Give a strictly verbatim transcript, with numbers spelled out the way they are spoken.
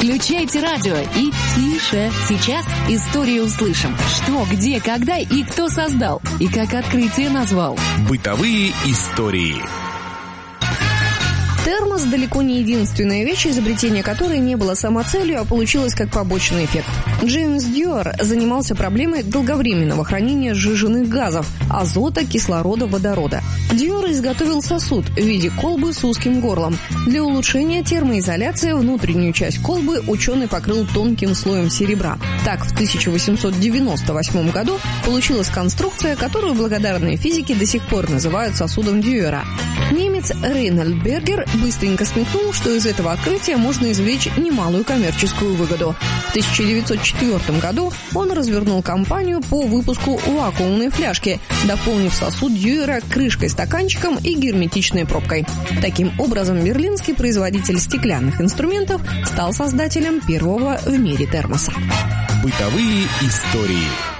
Включайте радио и тише. Сейчас историю услышим. Что, где, когда и кто создал. И как открытие назвал. Бытовые истории. Термос далеко не единственная вещь, изобретение которой не было самоцелью, а получилось как побочный эффект. Джеймс Дьюар занимался проблемой долговременного хранения сжиженных газов – азота, кислорода, водорода. Дьюар изготовил сосуд в виде колбы с узким горлом. Для улучшения термоизоляции внутреннюю часть колбы ученый покрыл тонким слоем серебра. Так, в тысяча восемьсот девяносто восьмом году получилась конструкция, которую благодарные физики до сих пор называют сосудом Дьюара. Немец Рейнольд Бергер быстренько смекнул, что из этого открытия можно извлечь немалую коммерческую выгоду. В тысяча девятьсот четвёртом году он развернул компанию по выпуску вакуумной фляжки, дополнив сосуд Дьюара крышкой-стаканчиком и герметичной пробкой. Таким образом, берлинский производитель стеклянных инструментов стал создателем первого в мире термоса. Бытовые истории.